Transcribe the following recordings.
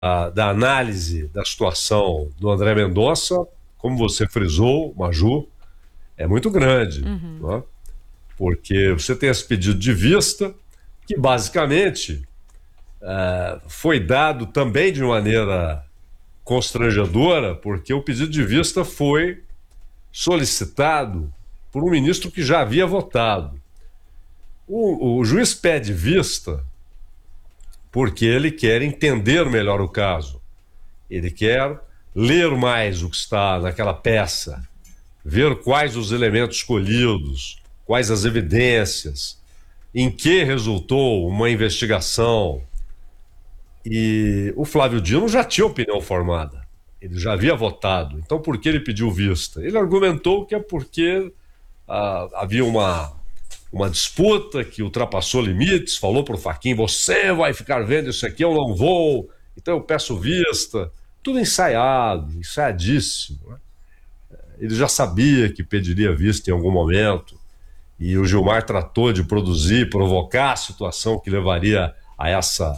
da análise da situação do André Mendonça, como você frisou, Maju, é muito grande, né? Porque você tem esse pedido de vista, que basicamente foi dado também de maneira constrangedora, porque o pedido de vista foi solicitado por um ministro que já havia votado. O juiz pede vista porque ele quer entender melhor o caso. Ele quer ler mais o que está naquela peça, ver quais os elementos escolhidos, quais as evidências, em que resultou uma investigação. E o Flávio Dino já tinha opinião formada, ele já havia votado. Então, por que ele pediu vista? Ele argumentou que é porque havia uma disputa que ultrapassou limites, falou para o Fachin: você vai ficar vendo isso aqui, eu não vou, então eu peço vista. Tudo ensaiado, ensaiadíssimo, né? Ele já sabia que pediria vista em algum momento, e o Gilmar tratou de produzir, provocar a situação que levaria a essa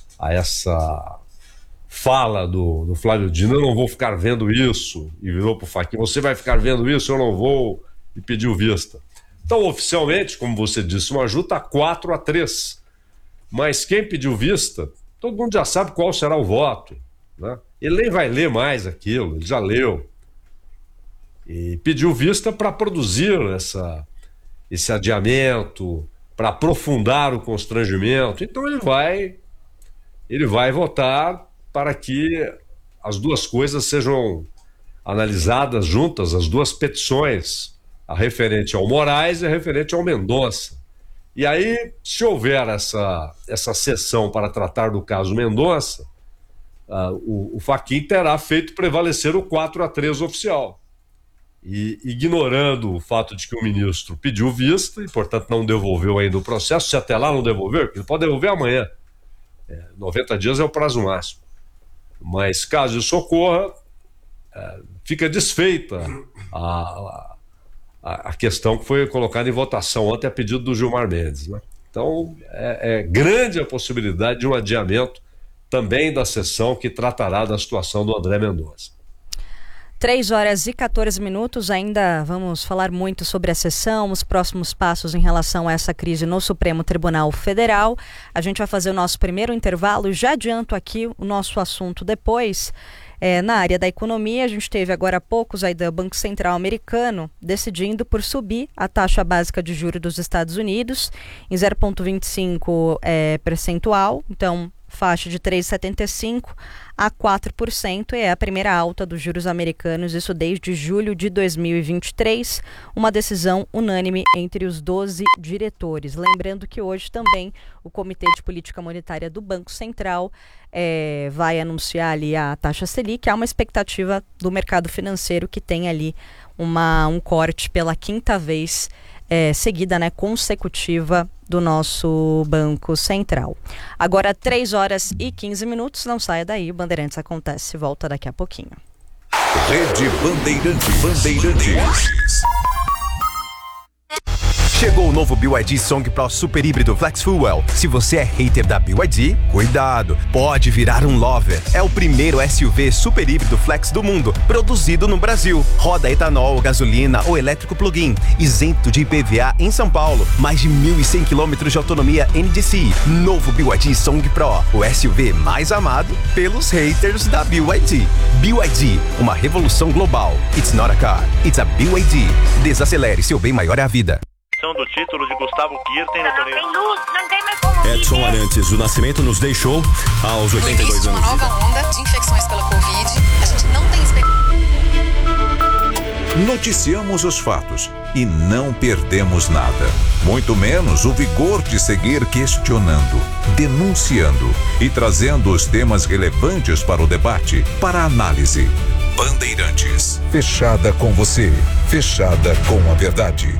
fala do Flávio Dino: eu não vou ficar vendo isso, e virou para o Fachin: você vai ficar vendo isso, eu não vou, e pediu vista. Então, oficialmente, como você disse, Maju, está 4-3. Mas quem pediu vista, todo mundo já sabe qual será o voto, né? Ele nem vai ler mais aquilo, ele já leu. E pediu vista para produzir esse adiamento, para aprofundar o constrangimento. Então ele vai votar para que as duas coisas sejam analisadas juntas, as duas petições, a referente ao Moraes e a referente ao Mendonça. E aí, se houver essa sessão para tratar do caso Mendonça, o Fachin terá feito prevalecer o 4-3 oficial. E ignorando o fato de que o ministro pediu vista e, portanto, não devolveu ainda o processo, se até lá não devolver, porque ele pode devolver amanhã. 90 dias é o prazo máximo. Mas, caso isso ocorra, fica desfeita a questão que foi colocada em votação ontem a pedido do Gilmar Mendes, né? Então, é grande a possibilidade de um adiamento também da sessão que tratará da situação do André Mendonça. 3h14, ainda vamos falar muito sobre a sessão, os próximos passos em relação a essa crise no Supremo Tribunal Federal. A gente vai fazer o nosso primeiro intervalo, já adianto aqui o nosso assunto depois. Na área da economia, a gente teve agora há poucos aí do Banco Central americano decidindo por subir a taxa básica de juros dos Estados Unidos em 0,25 percentual, então faixa de 3,75% a 4%, é a primeira alta dos juros americanos, isso desde julho de 2023, uma decisão unânime entre os 12 diretores. Lembrando que hoje também o Comitê de Política Monetária do Banco Central vai anunciar ali a taxa Selic. Há uma expectativa do mercado financeiro que tem ali um corte pela quinta vez seguida, consecutiva, do nosso Banco Central. Agora 3h15, não saia daí, o Bandeirantes Acontece, volta daqui a pouquinho. Rede Bandeirantes. Chegou o novo BYD Song Pro Super Híbrido Flex Fuel. Se você é hater da BYD, cuidado, pode virar um lover. É o primeiro SUV super híbrido flex do mundo, produzido no Brasil. Roda etanol, gasolina ou elétrico plug-in, isento de IPVA em São Paulo. Mais de 1.100 km de autonomia NDC. Novo BYD Song Pro, o SUV mais amado pelos haters da BYD. BYD, uma revolução global. It's not a car, it's a BYD. Desacelere, seu bem maior é a vida. Do título de Gustavo Kirten no torneio. Não tem mais como Edson Arantes do Nascimento nos deixou aos 82 anos. Uma nova onda de infecções pela Covid. A gente não tem Noticiamos os fatos e não perdemos nada. Muito menos o vigor de seguir questionando, denunciando e trazendo os temas relevantes para o debate, para a análise. Bandeirantes. Fechada com você. Fechada com a verdade.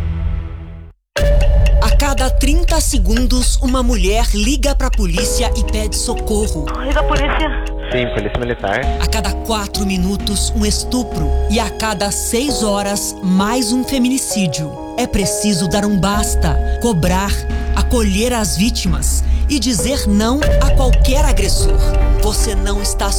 A cada 30 segundos, uma mulher liga pra polícia e pede socorro. Liga a polícia. Sim, polícia militar. A cada 4 minutos, um estupro. E a cada 6 horas, mais um feminicídio. É preciso dar um basta, cobrar, acolher as vítimas e dizer não a qualquer agressor. Você não está